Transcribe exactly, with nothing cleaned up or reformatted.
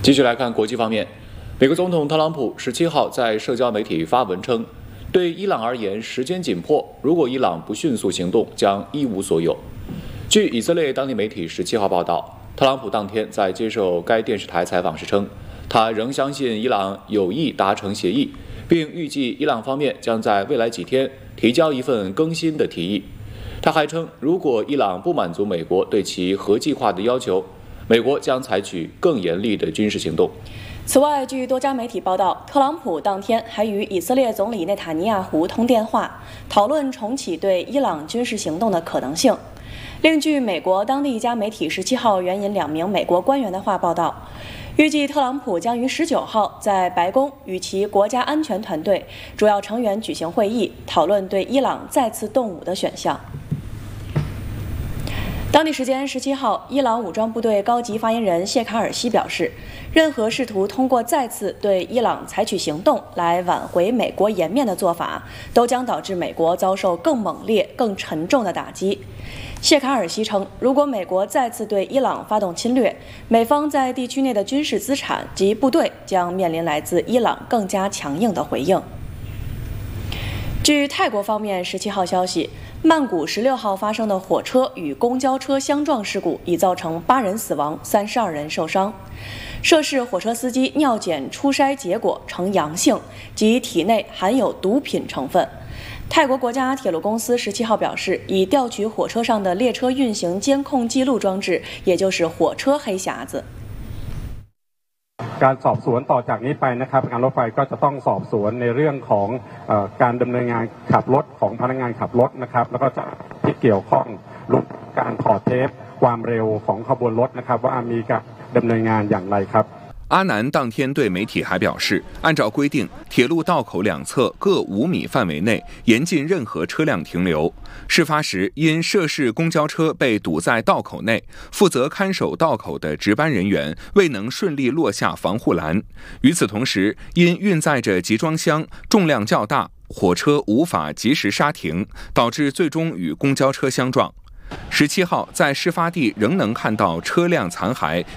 继续来看国际方面，美国总统特朗普十七号在社交媒体发文称，对伊朗而言时间紧迫，如果伊朗不迅速行动，将一无所有。据以色列当地媒体十七号报道，特朗普当天在接受该电视台采访时称，他仍相信伊朗有意达成协议，并预计伊朗方面将在未来几天提交一份更新的提议。他还称，如果伊朗不满足美国对其核计划的要求，美国将采取更严厉的军事行动。 此外，据多家媒体报道，特朗普当天还与以色列总理内塔尼亚胡通电话，讨论重启对伊朗军事行动的可能性。另据美国当地一家媒体十七号援引两名美国官员的话报道，预计特朗普将于十九号在白宫与其国家安全团队主要成员举行会议，讨论对伊朗再次动武的选项。当地时间十七号，伊朗武装部队高级发言人谢卡尔西表示，任何试图通过再次对伊朗采取行动来挽回美国颜面的做法，都将导致美国遭受更猛烈、更沉重的打击。谢卡尔西称，如果美国再次对伊朗发动侵略，美方在地区内的军事资产及部队将面临来自伊朗更加强硬的回应。据泰国方面十七号消息，曼谷十六号发生的火车与公交车相撞事故已造成八人死亡、三十二人受伤。涉事火车司机尿检初筛结果呈阳性，及体内含有毒品成分。泰国国家铁路公司十七号表示，已调取火车上的列车运行监控记录装置，也就是火车黑匣子。 การสอบสวนต่อจากนี้ไปนะครับการรถไฟก็จะต้องสอบสวนในเรื่องของการดำเนินงานขับรถของพนักงานขับรถนะครับแล้วก็จะที่เกี่ยวข้องรวมการถอดเทปความเร็วของขบวนรถนะครับว่ามีการดำเนินงานอย่างไรครับ阿南当天对媒体还表示，按照规定，铁路道口两侧各五米范围内严禁任何车辆停留。事发时，因涉事公交车被堵在道口内，负责看守道口的值班人员未能顺利落下防护栏。与此同时，因运载着集装箱，重量较大，火车无法及时刹停，导致最终与公交车相撞。十七号，在事发地仍能看到车辆残骸